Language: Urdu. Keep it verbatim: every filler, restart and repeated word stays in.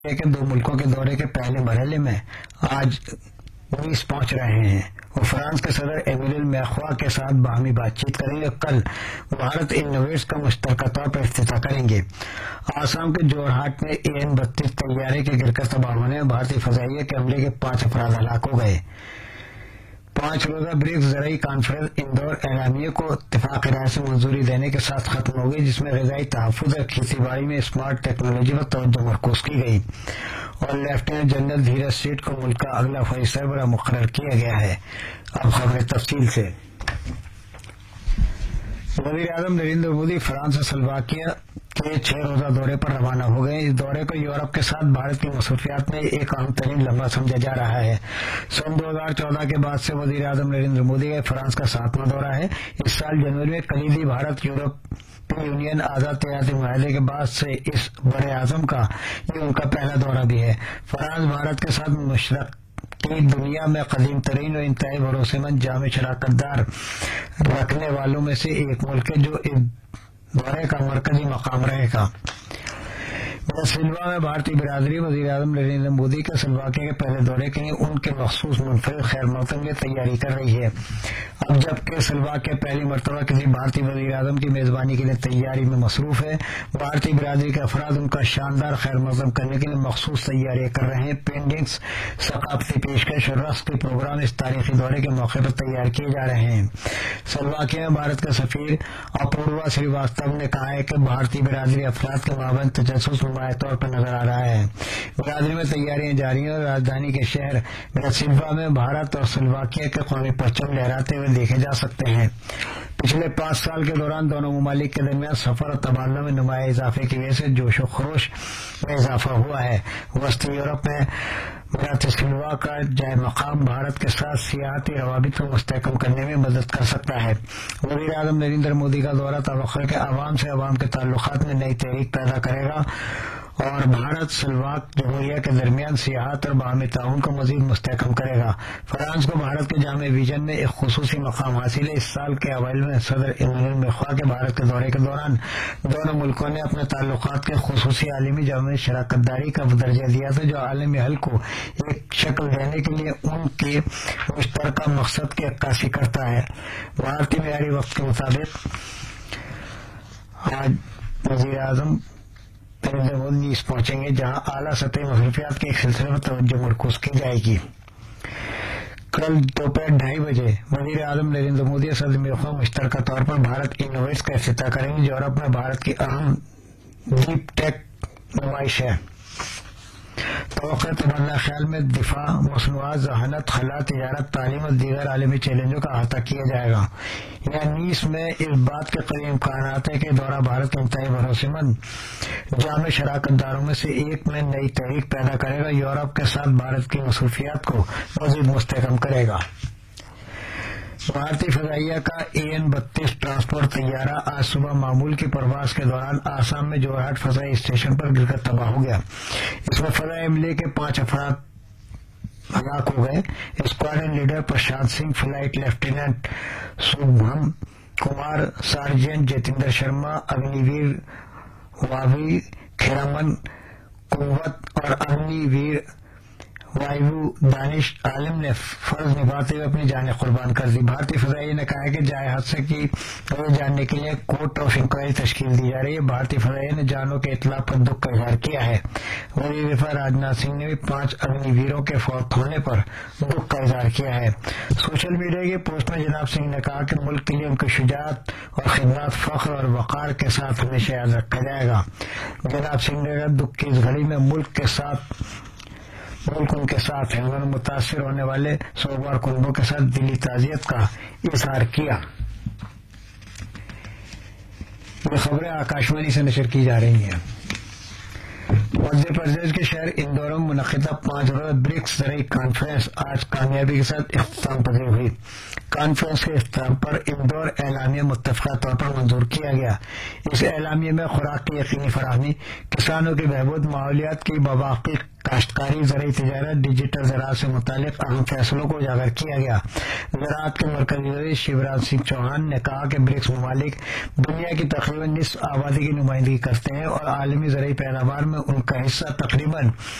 کے دو ملکوں کے دورے کے پہلے مرحلے میں آج نیس پہنچ رہے ہیں۔ وہ فرانس کے صدر ایمینوئل میخواں کے ساتھ باہمی بات چیت کریں گے۔ کل بھارت انوویٹس کا مشترکہ طور پر افتتاح کریں گے۔ آسام کے جورہاٹ میں اے این بتیس طیارے کے گر کر تباہ ہونے میں بھارتی فضائیہ کے عملے کے پانچ افراد ہلاک ہو گئے۔ پانچ روزہ برکس زرعی کانفرنس اندور اعلامیے کو اتفاق رائے سے منظوری دینے کے ساتھ ختم ہو گئی، جس میں غذائی تحفظ اور کھیتی باڑی میں اسمارٹ ٹیکنالوجی پر توجہ مرکوز کی گئی اور لیفٹیننٹ جنرل دھیرج سیٹھ کو ملک کا اگلا فوجی سربراہ مقرر کیا گیا ہے۔ اب خبریں تفصیل سے۔ وزیر اعظم نریندر مودی فرانس اور سلوواکیہ کے چھ روزہ دورے پر روانہ ہو گئے۔ اس دورے کو یورپ کے ساتھ بھارت کی مصروفیات میں ایک اہم ترین لمحہ سمجھا جا رہا ہے۔ سن دو ہزار چودہ کے بعد سے وزیر اعظم نریندر مودی کا فرانس کا ساتواں دورہ ہے۔ اس سال جنوری میں کلیدی بھارت یورپی یونین آزاد تجارتی معاہدے کے بعد سے اس بڑے اعظم کا یہ ان کا پہلا دورہ بھی ہے۔ فرانس بھارت کے ساتھ مشرق کی دنیا میں قدیم ترین اور انتہائی بھروسے مند جامع شراکت دار رکھنے والوں میں سے ایک ملک ہے، جو اس دورے کا مرکزی مقام رہے گا۔ سلوا میں بھارتی برادری وزیر اعظم نریندر مودی کے سلواکیہ کے پہلے دورے کے لیے ان کے مخصوص منفرد خیر مقدم کی تیاری کر رہی ہے۔ اب جبکہ سلواکیہ پہلی مرتبہ کسی بھارتی وزیر اعظم کی میزبانی کے لیے تیاری میں مصروف ہے، بھارتی برادری کے افراد ان کا شاندار خیر مقدم کرنے کے لیے مخصوص تیاریاں کر رہے ہیں۔ پینٹنگز، ثقافتی پیشکش اور رقص کے پروگرام اس تاریخی دورے کے موقع پر تیار کیے جا رہے ہیں۔ سلواکیہ میں بھارت کے سفیر اپوروا سریواستو نے کہا ہے کہ بھارتی برادری افراد کے مابین تجسس نمایاں طور پر نظر آ رہا ہے۔ برادری میں تیاریاں جاری ہیں اور راجدھانی کے شہر براتسلاوا میں بھارت اور سلواکیہ کے قومی پرچم لہراتے ہوئے دیکھے جا سکتے ہیں۔ پچھلے پانچ سال کے دوران دونوں ممالک کے درمیان سفر اور تبادلوں میں نمایاں اضافے کی وجہ سے جوش و خروش میں اضافہ ہوا ہے۔ وسطی یورپ میں براتسلاوا کا جائے مقام بھارت کے ساتھ سیاحتی روابط کو مستحکم کرنے میں مدد کر سکتا ہے۔ وزیر اعظم نریندر مودی کا دورہ توقع ہے کہ عوام سے عوام کے تعلقات میں نئی تحریک پیدا کرے گا اور بھارت سلواک جمہوریہ کے درمیان سیاحت اور باہمی تعاون کو مزید مستحکم کرے گا۔ فرانس کو بھارت کے جامع ویژن میں ایک خصوصی مقام حاصل ہے۔ اس سال کے اوائل میں صدر ایمینوئل میخواں کے بھارت کے دورے کے دوران دونوں ملکوں نے اپنے تعلقات کے خصوصی عالمی جامع شراکت داری کا درجہ دیا تھا، جو عالمی حل کو ایک شکل دینے کے لیے ان کے مشترکہ مقصد کی عکاسی کرتا ہے۔ بھارتی معیاری وقت کے مطابق آج وزیر اعظم نریندر مودی نیس پہنچیں گے، جہاں اعلیٰ سطحی مصروفیات کے ایک سلسلے میں توجہ مرکوز کی جائے گی۔ کل دوپہر ڈھائی بجے وزیر اعظم نریندر مودی اور صدر میخواں مشترکہ طور پر بھارت انوویٹس کا افتتاح کریں گے، جو یورپ میں بھارت کی اہم ڈیپ ٹیک نمائش ہے۔ توقع تبادلہ خیال میں دفاع، مصنوعات، ذہانت، خلا، تجارت، تعلیم اور دیگر عالمی چیلنجوں کا احاطہ کیا جائے گا۔ یہاں نیس میں اس بات کے قریب امکانات ہے کہ دورہ بھارت کے انتہائی بھروسے مند جامع شراکت داروں میں سے ایک میں نئی تحریک پیدا کرے گا، یورپ کے ساتھ بھارت کی مصروفیات کو مزید مستحکم کرے گا۔ بھارتی فضائیہ کا اے این بتیس ٹرانسپورٹ طیارہ آج صبح معمول کی پرواز کے دوران آسام میں جورہاٹ فضائی اسٹیشن پر گر کر تباہ ہو گیا۔ اس میں فضائی عملے کے پانچ افراد ہلاک ہو گئے۔ Squadron leader Prashant Singh, flight lieutenant Shubham Kumar, sergeant Jitendra Sharma, Agni ویر واوی کھیرامن کنوت اور اگنی ویر وایو دانش عالم نے فرض نبھاتے ہوئے اپنی جانیں قربان کر دی۔ بھارتی فضائیہ نے کہا ہے کہ جائے حادثے کی وجہ جاننے کے لیے کورٹ آف انکوائری تشکیل دی جا رہی ہے۔ بھارتی فضائیہ نے جانوں کے اطلاع پر دکھ کا اظہار کیا ہے۔ وزیر دفاع راجناتھ سنگھ نے بھی پانچ اگنی ویروں کے فوت ہونے پر دکھ کا اظہار کیا ہے۔ سوشل میڈیا کی پوسٹ میں جناب سنگھ نے کہا کہ ملک کے لیے ان کی شجاعت اور خدمات فخر اور وقار کے ساتھ ہمیشہ یاد رکھا جائے گا۔ جناب سنگھ نے دکھ کی اس گھڑی میں ملک کے ساتھ ملک ان کے ساتھ ہے۔ انہوں نے متاثر ہونے والے سوگوار کنبوں کے ساتھ دلی تعزیت کا اظہار کیا۔ یہ خبریں آکاشوانی سے نشر کی جا رہی ہیں۔ مدھیہ پردیش کے شہر اندور میں منعقدہ پانچ روزہ برکس زرعی کانفرنس آج کامیابی کے ساتھ اختتام پذیر ہوئی۔ کانفرنس کے اختتام پر اندور اعلامیہ متفقہ طور پر منظور کیا گیا۔ اس اعلامیے میں خوراک کی یقینی فراہمی، کسانوں کی بہبود، ماحولیات کی مواقع کاشتکاری، زرعی تجارت، ڈیجیٹل زراعت سے متعلق اہم فیصلوں کو اجاگر کیا گیا۔ زراعت کے مرکزی وزیر شیوراج سنگھ چوہان نے کہا کہ برکس ممالک دنیا کی تقریباً نصف آبادی کی نمائندگی کرتے ہیں اور عالمی زرعی پیداوار میں ان کا حصہ تقریباً